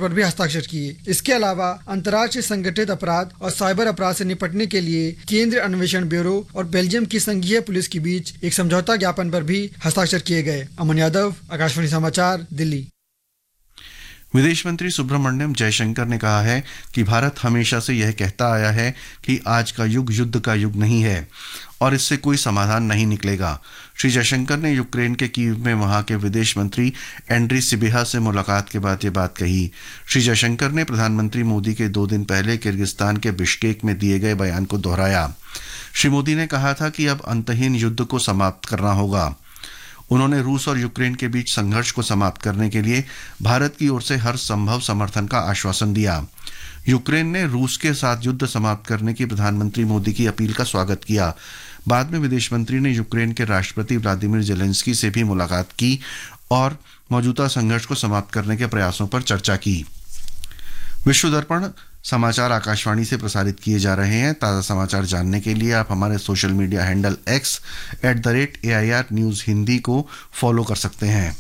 पर भी हस्ताक्षर किए। इसके अलावा अंतर्राष्ट्रीय संगठित अपराध और साइबर अपराध से निपटने के लिए केंद्रीय अन्वेषण ब्यूरो और बेल्जियम की संघीय पुलिस के बीच एक समझौता ज्ञापन पर भी हस्ताक्षर किए गए। अमन यादव, आकाशवाणी समाचार, दिल्ली। विदेश मंत्री सुब्रमण्यम जयशंकर ने कहा है कि भारत हमेशा से यह कहता आया है कि आज का युग युद्ध का युग नहीं है और इससे कोई समाधान नहीं निकलेगा। श्री जयशंकर ने यूक्रेन के कीव में वहां के विदेश मंत्री एंड्री सिबिहा से मुलाकात के बाद ये बात कही। श्री जयशंकर ने प्रधानमंत्री मोदी के 2 दिन पहले किर्गिस्तान के बिश्केक में दिए गए बयान को दोहराया। श्री मोदी ने कहा था कि अब अंतहीन युद्ध को समाप्त करना होगा। उन्होंने रूस और यूक्रेन के बीच संघर्ष को समाप्त करने के लिए भारत की ओर से हर संभव समर्थन का आश्वासन दिया। यूक्रेन ने रूस के साथ युद्ध समाप्त करने की प्रधानमंत्री मोदी की अपील का स्वागत किया। बाद में विदेश मंत्री ने यूक्रेन के राष्ट्रपति व्लादिमीर जेलेंस्की से भी मुलाकात की और मौजूदा संघर्ष को समाप्त करने के प्रयासों पर चर्चा की। विश्व दर्पण समाचार आकाशवाणी से प्रसारित किए जा रहे हैं। ताज़ा समाचार जानने के लिए आप हमारे social media handle X @AIR News Hindi को फॉलो कर सकते हैं।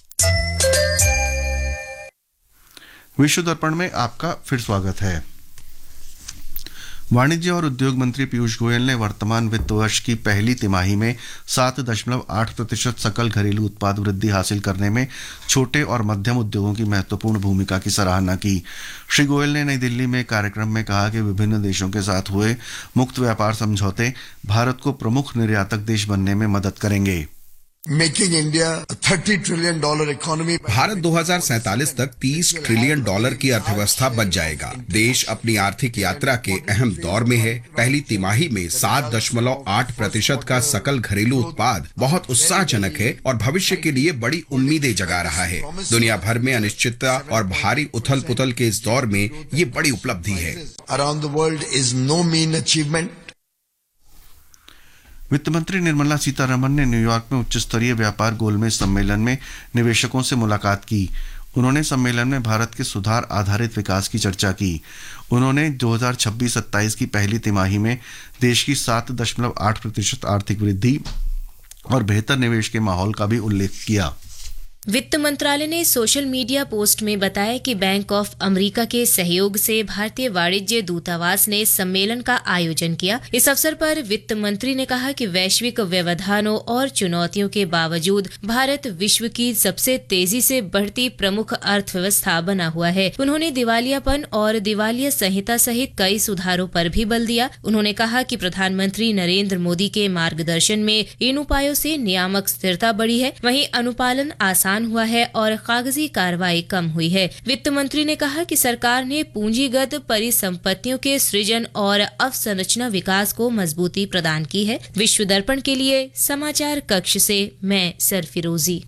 विश्व दर्पण में आपका फिर स्वागत है। वाणिज्य और उद्योग मंत्री पीयूष गोयल ने वर्तमान वित्त वर्ष की पहली तिमाही में 7.8% सकल घरेलू उत्पाद वृद्धि हासिल करने में छोटे और मध्यम उद्योगों की महत्वपूर्ण भूमिका की सराहना की। श्री गोयल ने नई दिल्ली में कार्यक्रम में कहा कि विभिन्न देशों के साथ हुए मुक्त व्यापार समझौते भारत को प्रमुख निर्यातक देश बनने में मदद करेंगे। Making India $30 trillion economy. Bharat 2047 तक $30 ट्रिलियन की अर्थव्यवस्था बन जाएगा। देश अपनी आर्थिक यात्रा के अहम दौर में है। पहली तिमाही में 7.8% का सकल घरेलू उत्पाद बहुत उत्साहजनक है और भविष्य के लिए बड़ी उम्मीदें जगा रहा है। दुनिया भर में अनिश्चितता और भारी उथल पुथल के इस दौर में ये बड़ी उपलब्धि है। Around the world is no mean achievement. वित्त मंत्री निर्मला सीतारमण ने न्यूयॉर्क में उच्च स्तरीय व्यापार गोलमेज सम्मेलन में निवेशकों से मुलाकात की। उन्होंने सम्मेलन में भारत के सुधार आधारित विकास की चर्चा की। उन्होंने 2026-27 की पहली तिमाही में देश की 7.8% आर्थिक वृद्धि और बेहतर निवेश के माहौल का भी उल्लेख किया। वित्त मंत्रालय ने सोशल मीडिया पोस्ट में बताया कि बैंक ऑफ अमेरिका के सहयोग से भारतीय वाणिज्य दूतावास ने सम्मेलन का आयोजन किया। इस अवसर पर वित्त मंत्री ने कहा कि वैश्विक व्यवधानों और चुनौतियों के बावजूद भारत विश्व की सबसे तेजी से बढ़ती प्रमुख अर्थव्यवस्था बना हुआ है। उन्होंने दिवालियापन और दिवालिया संहिता सहित कई सुधारों पर भी बल दिया। उन्होंने कहा कि प्रधानमंत्री नरेंद्र मोदी के मार्गदर्शन में इन उपायों से नियामक स्थिरता बढ़ी है, वहीं अनुपालन आसान हुआ है और कागजी कार्रवाई कम हुई है। वित्त मंत्री ने कहा कि सरकार ने पूंजीगत परिसंपत्तियों के सृजन और अवसंरचना विकास को मजबूती प्रदान की है। विश्व दर्पण के लिए समाचार कक्ष से मैं सरफिरोजी।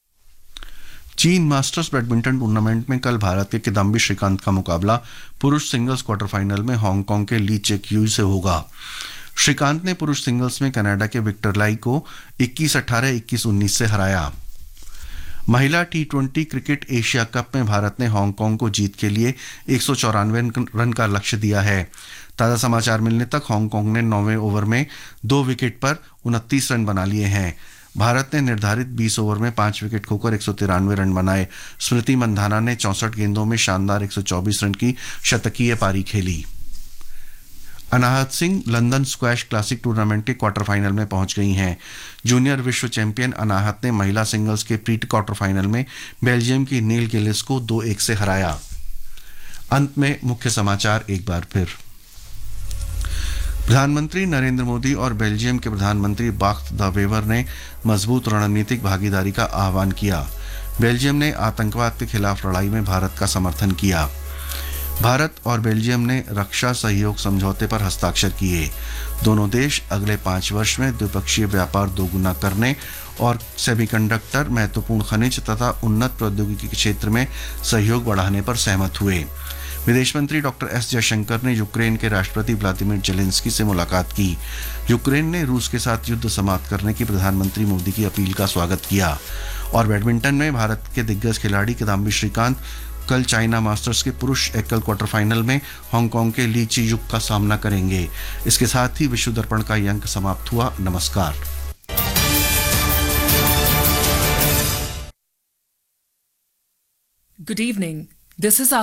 चीन मास्टर्स बैडमिंटन टूर्नामेंट में कल भारत के किदाम्बी श्रीकांत का मुकाबला पुरुष सिंगल्स क्वार्टर फाइनल में हांगकांग के ली चेक यूई से होगा। श्रीकांत ने पुरुष सिंगल्स में कनाडा के विक्टर लाई को 21-18, 21-19 से हराया। महिला T20 क्रिकेट एशिया कप में भारत ने हांगकांग को जीत के लिए 194 रन का लक्ष्य दिया है। ताज़ा समाचार मिलने तक हांगकांग ने 9वें ओवर में 2 विकेट पर 29 रन बना लिए हैं। भारत ने निर्धारित 20 ओवर में 5 विकेट खोकर 193 रन बनाए। स्मृति मंधाना ने 64 गेंदों में शानदार 124 रन की शतकीय पारी खेली। अनाहत Singh London squash classic tournament के क्वार्टर फाइनल में पहुंच गई हैं। जूनियर विश्व चैंपियन अनाहत ने महिला सिंगल्स के प्री क्वार्टर फाइनल में बेल्जियम की नील गिलिस को 2-1 से हराया। अंत में मुख्य समाचार एक बार फिर। प्रधानमंत्री नरेंद्र मोदी और बेल्जियम के प्रधानमंत्री बाख्त द वेवर ने मजबूत रणनीतिक भागीदारी का आह्वान किया। बेल्जियम ने आतंकवाद के खिलाफ लड़ाई में भारत का समर्थन किया। भारत और बेल्जियम ने रक्षा सहयोग समझौते पर हस्ताक्षर किए। दोनों देश अगले 5 वर्ष में द्विपक्षीय व्यापार दोगुना करने और सेमीकंडक्टर, महत्वपूर्ण खनिज तथा उन्नत प्रौद्योगिकी के क्षेत्र में सहयोग बढ़ाने पर सहमत हुए। विदेश मंत्री डॉक्टर एस जयशंकर ने यूक्रेन के राष्ट्रपति व्लादिमीर जेलेंस्की से मुलाकात की। यूक्रेन ने रूस के साथ युद्ध समाप्त करने की प्रधानमंत्री मोदी की अपील का स्वागत किया। और बैडमिंटन में भारत के दिग्गज खिलाड़ी किदाम्बी श्रीकांत कल चाइना मास्टर्स के पुरुष एकल क्वार्टर फाइनल में हांगकांग के ली चियुक का सामना करेंगे। इसके साथ ही विश्व दर्पण का ये अंक समाप्त हुआ। नमस्कार। Good evening. This is